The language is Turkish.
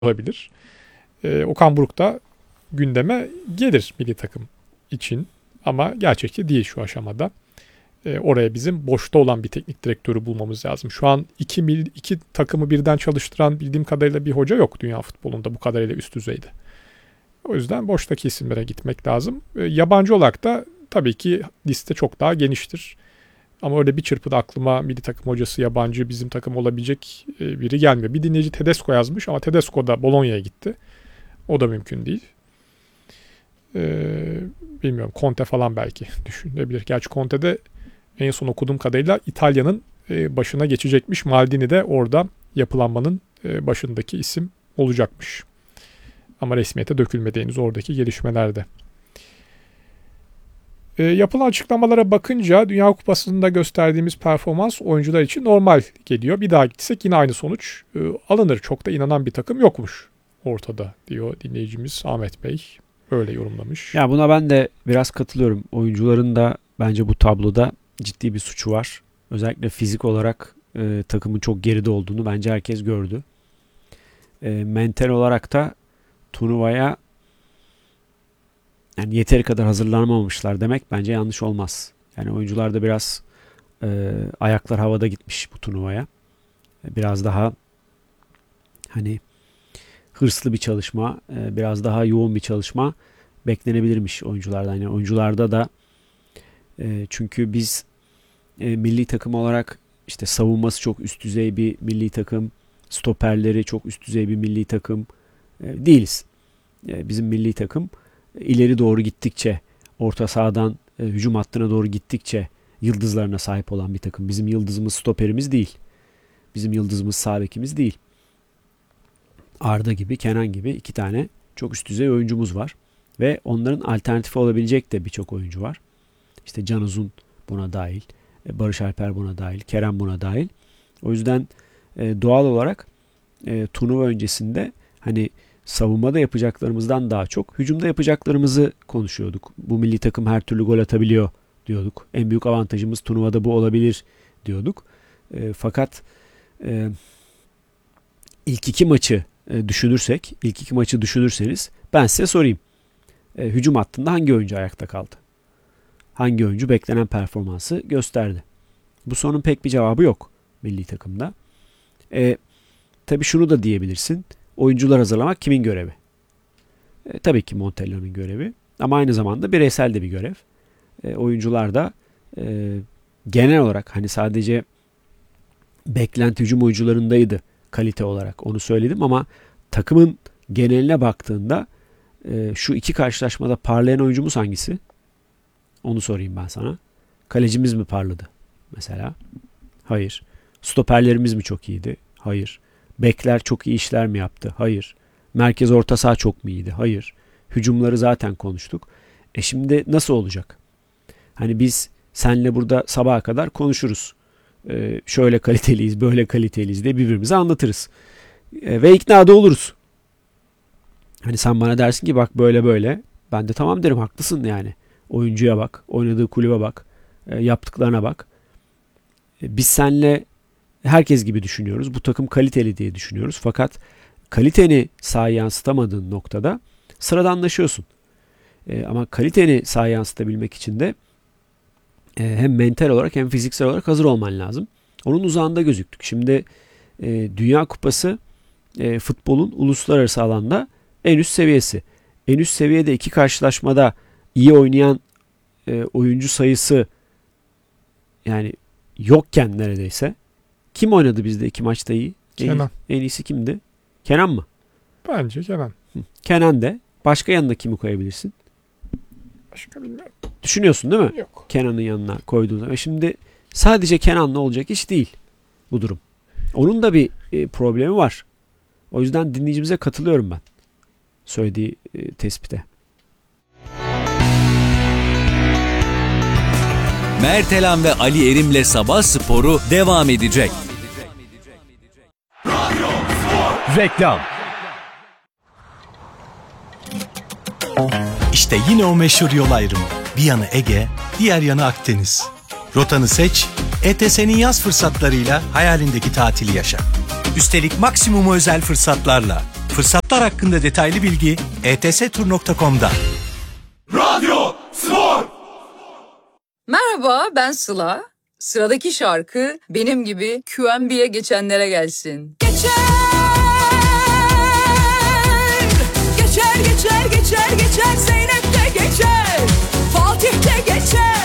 olabilir. Okan Buruk da gündeme gelir milli takım için ama gerçekçi değil şu aşamada. Oraya bizim boşta olan bir teknik direktörü bulmamız lazım. Şu an iki takımı birden çalıştıran bildiğim kadarıyla bir hoca yok dünya futbolunda bu kadarıyla üst düzeyde. O yüzden boştaki isimlere gitmek lazım. Yabancı olarak da tabii ki liste çok daha geniştir. Ama öyle bir çırpıda aklıma milli takım hocası yabancı bizim takım olabilecek biri gelmiyor. Bir dinleyici Tedesco yazmış ama Tedesco da Bologna'ya gitti. O da mümkün değil. Bilmiyorum, Conte falan belki düşünülebilir. Gerçi Conte'de en son okuduğum kadarıyla İtalya'nın başına geçecekmiş. Maldini de orada yapılanmanın başındaki isim olacakmış. Ama resmiyete dökülmedi henüz oradaki gelişmelerde. Yapılan açıklamalara bakınca Dünya Kupası'nda gösterdiğimiz performans oyuncular için normal geliyor. Bir daha gitsek yine aynı sonuç alınır. Çok da inanan bir takım yokmuş ortada diyor dinleyicimiz Ahmet Bey. Öyle yorumlamış. Ya buna ben de biraz katılıyorum. Oyuncuların da bence bu tabloda ciddi bir suçu var. Özellikle fizik olarak takımın çok geride olduğunu bence herkes gördü. Mental olarak da turnuvaya yani yeteri kadar hazırlanamamışlar demek bence yanlış olmaz. Yani oyuncular da biraz ayaklar havada gitmiş bu turnuvaya. Biraz daha hani hırslı bir çalışma, biraz daha yoğun bir çalışma beklenebilirmiş oyunculardan. Yani oyuncularda da çünkü biz milli takım olarak işte savunması çok üst düzey bir milli takım, stoperleri çok üst düzey bir milli takım değiliz. Bizim milli takım ileri doğru gittikçe, orta sahadan hücum hattına doğru gittikçe yıldızlarına sahip olan bir takım. Bizim yıldızımız stoperimiz değil. Bizim yıldızımız sağ bekimiz değil. Arda gibi, Kenan gibi iki tane çok üst düzey oyuncumuz var. Ve onların alternatifi olabilecek de birçok oyuncu var. İşte Can Uzun buna dahil, Barış Alper buna dahil, Kerem buna dahil. O yüzden doğal olarak turnuva öncesinde hani savunmada yapacaklarımızdan daha çok hücumda yapacaklarımızı konuşuyorduk. Bu milli takım her türlü gol atabiliyor diyorduk. En büyük avantajımız turnuvada bu olabilir diyorduk. Fakat ilk iki maçı düşünürseniz ben size sorayım. Hücum hattında hangi oyuncu ayakta kaldı? Hangi oyuncu beklenen performansı gösterdi? Bu sorunun pek bir cevabı yok milli takımda. Tabii şunu da diyebilirsin. Oyuncular hazırlamak kimin görevi? Tabii ki Montella'nın görevi. Ama aynı zamanda bireysel de bir görev. Oyuncular da genel olarak hani sadece beklenti hücum oyuncularındaydı kalite olarak. Onu söyledim ama takımın geneline baktığında şu iki karşılaşmada parlayan oyuncumuz hangisi? Onu sorayım ben sana. Kalecimiz mi parladı mesela? Hayır. Stoperlerimiz mi çok iyiydi? Hayır. Bekler çok iyi işler mi yaptı? Hayır. Merkez orta saha çok mu iyiydi? Hayır. Hücumları zaten konuştuk. Şimdi nasıl olacak? Hani biz seninle burada sabaha kadar konuşuruz. Şöyle kaliteliyiz, böyle kaliteliyiz diye birbirimize anlatırız. Ve ikna da oluruz. Hani sen bana dersin ki bak böyle böyle. Ben de tamam derim, haklısın yani. Oyuncuya bak, oynadığı kulübe bak, yaptıklarına bak. Biz seninle herkes gibi düşünüyoruz. Bu takım kaliteli diye düşünüyoruz. Fakat kaliteni sahaya yansıtamadığın noktada sıradanlaşıyorsun. Ama kaliteni sahaya yansıtabilmek için de hem mental olarak hem fiziksel olarak hazır olman lazım. Onun uzağında gözüktük. Şimdi Dünya Kupası futbolun uluslararası alanda en üst seviyesi. En üst seviyede iki karşılaşmada iyi oynayan oyuncu sayısı yani yokken neredeyse. Kim oynadı bizde iki maçta iyi? Kenan. En iyisi kimdi? Kenan mı? Bence Kenan. Kenan de. Başka yanına kimi koyabilirsin? Başka bilmiyorum. Düşünüyorsun değil mi? Yok. Kenan'ın yanına koyduğun zaman. Şimdi sadece Kenan'la olacak iş değil bu durum. Onun da bir problemi var. O yüzden dinleyicimize katılıyorum ben. Söylediği tespite. Mertelan ve Ali Erim'le Sabah Sporu devam edecek. Reklam. İşte yine o meşhur yol ayrımı. Bir yanı Ege, diğer yanı Akdeniz. Rotanı seç, ETS'nin yaz fırsatlarıyla hayalindeki tatili yaşa. Üstelik maksimum özel fırsatlarla. Fırsatlar hakkında detaylı bilgi etstur.com'da. Radyo Spor! Merhaba, ben Sıla. Sıradaki şarkı benim gibi QMB'ye geçenlere gelsin. Geçen